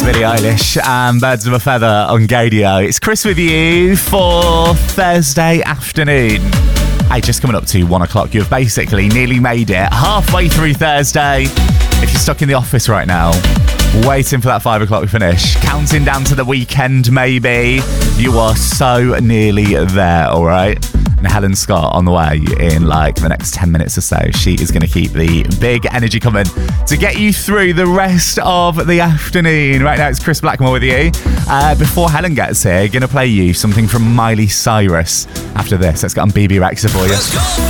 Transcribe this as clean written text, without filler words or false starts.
Billie Eilish and Birds of a Feather on Gadio. It's Chris with you for Thursday afternoon. Hey, just coming up to 1 o'clock. You've basically nearly made it halfway through Thursday. If you're stuck in the office right now, waiting for that 5 o'clock finish, counting down to the weekend maybe, you are so nearly there, all right? And Helen Scott on the way in like the next 10 minutes or so. She is going to keep the big energy coming to get you through the rest of the afternoon. Right now it's Chris Blackmore with you. Before Helen gets here, going to play you something from Miley Cyrus. After this, let's get on BB Rexha for you.